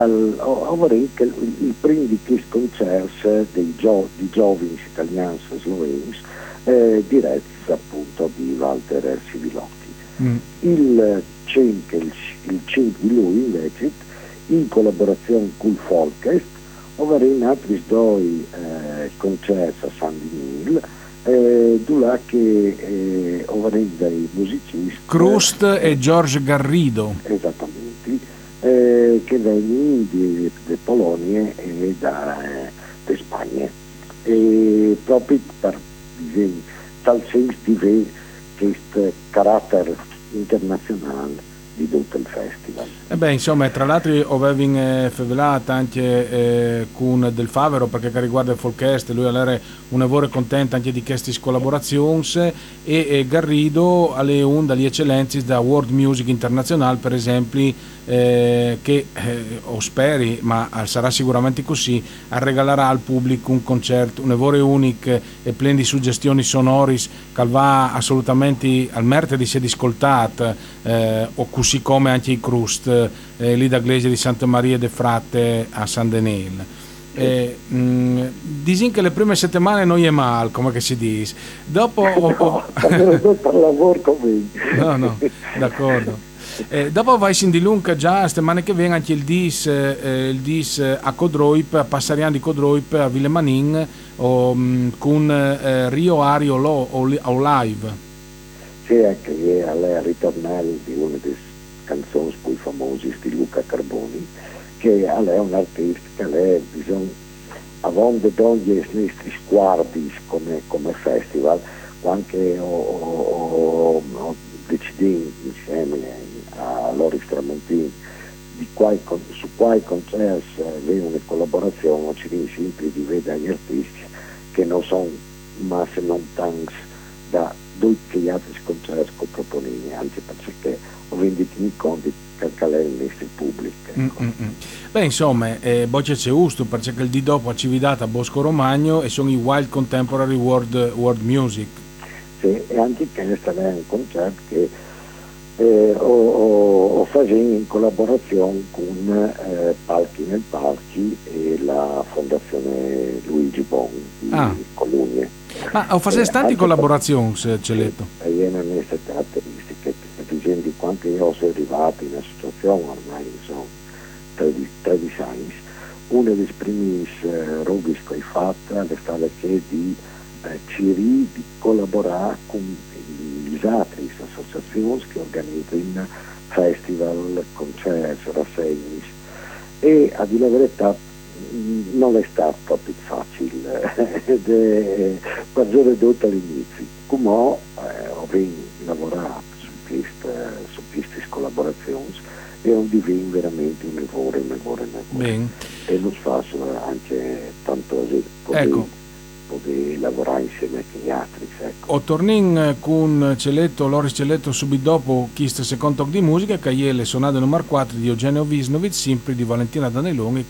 Overic il primo di questi concerti di giovani italiani e sloveni diretti appunto di Walter Civilotti. Il 5, il 5 di lui invece in collaborazione con il Folkest, ovvero in altri due concerti a San Dinil, dove che ovvero dei musicisti Krust e George Garrido, esattamente, che vengono di Polonia e da Spagna, e proprio per tal senso di questo carattere internazionale di tutto il festival. E beh, insomma, tra l'altro avevo fevelato anche con Del Favero, perché che riguarda il Folkest, lui era un lavoro contento anche di queste collaborazioni, e Garrido alle un dagli eccellenze da World Music International, per esempio, che o speri, ma sarà sicuramente così, regalerà al pubblico un concerto, un lavoro unico e pieno di suggestioni sonoris che va assolutamente al merito di essere ascoltato, o così come anche i Krust lì da Iglesia di Santa Maria de Fratte a San Denel. Dicono che le prime settimane non è male, come che si dice. Dopo per lavoro come no, d'accordo. Dopo vai in di lunga già settimane che viene anche il dis a Codroip, passariamo di Codroip a Villemanin con Rio Ario o live. Sì, anche lei è ritornare di una delle canzoni più famose di Luca Carboni, che lei è un artista che lei bisogna avendo ogni nostri sguardi come festival, anche ho deciso insieme a Loris Tramontini su quali concerti aveva una collaborazione, ci viene sempre di vedere gli artisti che non sono ma se non tanti da tutti gli altri concerti che proponiamo, anche perché ho venduto i conti che è il nostro pubblico. Ecco. Beh, insomma, Boccia c'è gusto, perché il di dopo ci vidata a Bosco Romagno e sono i Wild Contemporary World Music. Sì, e anche questo è un concerto che ho fatto in collaborazione con Palchi nel Palchi e la Fondazione Luigi Bon di Colugne. Ma ho fatto tante collaborazioni, c'è letto. E hanno queste caratteristiche, dicendo di quanto io sono arrivato in associazione, ormai sono 13 anni. Una delle prime robe che ho fatto è stata che di collaborare con le altre associazioni che organizzano festival, concerti, rassegne, e a dire la verità non è stato proprio facile per dire tutto all'inizio. Come ho lavorato su queste collaborazioni e ho diventato veramente un lavoro. E lo faccio anche tanto così. Poter lavorare insieme a gli altri. Ecco. O tornin con Celetto, Loris Celetto subito dopo questo secondo di musica che è le sonate numero 4 di Eugenio Visnovic, sempre di Valentina Daneloni